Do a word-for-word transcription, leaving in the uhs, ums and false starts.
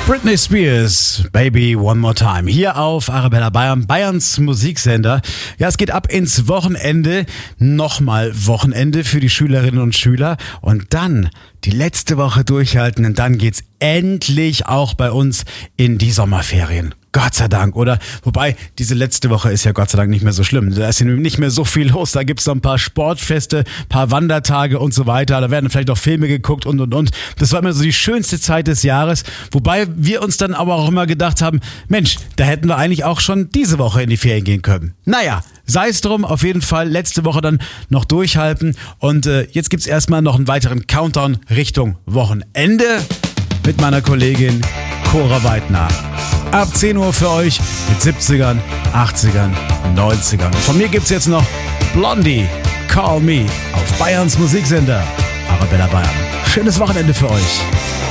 Britney Spears, Baby One More Time. Hier auf Arabella Bayern, Bayerns Musiksender. Ja, es geht ab ins Wochenende. Nochmal Wochenende für die Schülerinnen und Schüler. Und dann die letzte Woche durchhalten. Und dann geht's endlich auch bei uns in die Sommerferien. Gott sei Dank, oder? Wobei, diese letzte Woche ist ja Gott sei Dank nicht mehr so schlimm. Da ist ja nicht mehr so viel los. Da gibt's noch ein paar Sportfeste, paar Wandertage und so weiter. Da werden vielleicht auch Filme geguckt und, und, und. Das war immer so die schönste Zeit des Jahres. Wobei wir uns dann aber auch immer gedacht haben, Mensch, da hätten wir eigentlich auch schon diese Woche in die Ferien gehen können. Naja, sei es drum, auf jeden Fall letzte Woche dann noch durchhalten. Und äh, jetzt gibt's erstmal noch einen weiteren Countdown Richtung Wochenende mit meiner Kollegin Cora Weidner. Ab zehn Uhr für euch mit siebzigern, achtzigern, neunzigern. Und von mir gibt's jetzt noch Blondie, Call Me auf Bayerns Musiksender Arabella Bayern. Schönes Wochenende für euch.